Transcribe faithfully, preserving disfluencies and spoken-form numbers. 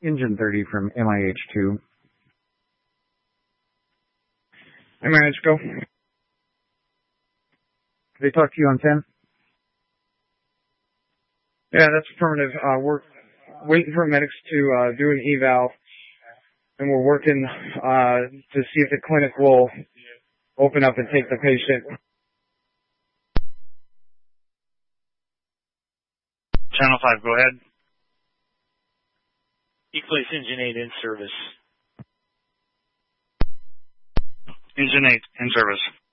Engine thirty from M I H two. M I H, go. Can they talk to you on ten? Yeah, that's affirmative. Uh, we're waiting for medics to uh, do an eval, and we're working uh, to see if the clinic will open up and take the patient. Channel five, go ahead. Equalize Engine eight in service. Engine eight in service.